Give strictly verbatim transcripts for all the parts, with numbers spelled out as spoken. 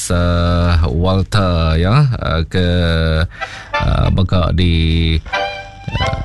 Jonas uh, Walter ya uh, ke uh, beka di uh,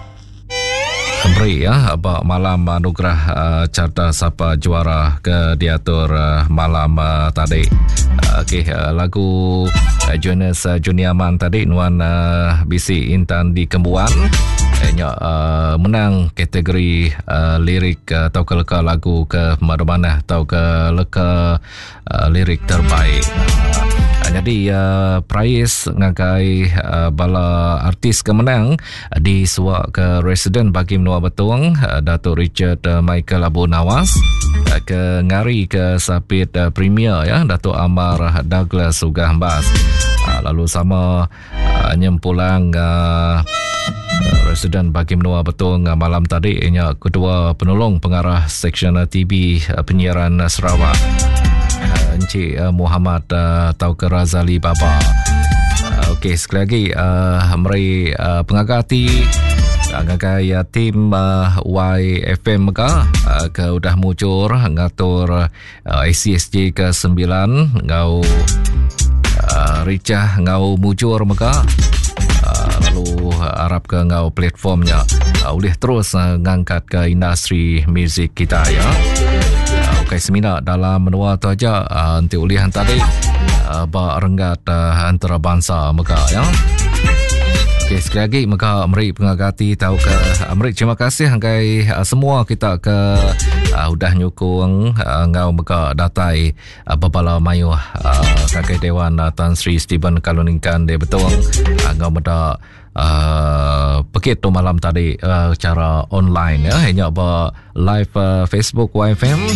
Beri ya apa malam anugerah uh, cerdas apa juara ke diatur uh, malam uh, tadi. Uh, Okey uh, lagu uh, Jonas uh, Juniaman tadi Nuan uh, bisi Intan di Kembuan hanya uh, menang kategori uh, lirik uh, atau ke leka lagu ke mana-mana atau ke leka uh, lirik terbaik. Uh, jadi uh, prize ngagai uh, bala artis kemenang uh, disuak ke resident bagi menua betung uh, Datuk Richard uh, Michael Abu Nawas uh, ke ngari ke sapit uh, premier ya Datuk Amar Douglas Sugah Mbas. Uh, lalu sama uh, nyempulang uh, uh, resident bagi menua betung uh, malam tadi ianya kedua penolong pengarah seksyen uh, T V uh, penyiaran uh, Sarawak uh, Encik uh, Muhammad uh, Tauke Razali Baba. Uh, Okey, sekali lagi uh, mari uh, pengagati ngagai uh, tim uh, Y F M ka uh, ke udah muncur ngatur uh, A C S J ke sembilan ngau uh, Ricah ngau mujur maka uh, lalu harap ke ngau platformnya uh, boleh terus uh, ngangkat ke industri muzik kita ya. Uh, Okey, seminar dalam menua tu aja uh, nanti ulihan tadi uh, ba renggat uh, antarabangsa maka ya. Okey, sekali lagi maka mari pengagati tahu ke mari terima kasih angkai uh, semua kita ke uh, udah nyukung uh, ngau maka datai uh, bapala mayu uh, kakek dewan uh, Tan Sri Stephen Kaluningkan de betul uh, ngau meda uh, pekit tu malam tadi uh, cara online ya hanya ba live uh, Facebook Y F M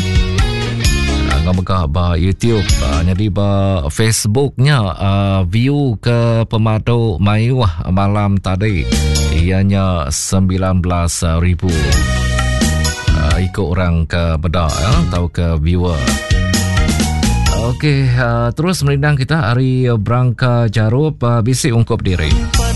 ngomong ba YouTube uh, jadi ba Facebooknya uh, view ke pemadu mayu malam tadi ianya sembilan belas ribu uh, ikut orang ke beda ya, atau ke viewer. Okey, uh, terus melindang kita hari Brangka Jarup uh, bisik ungkup diri.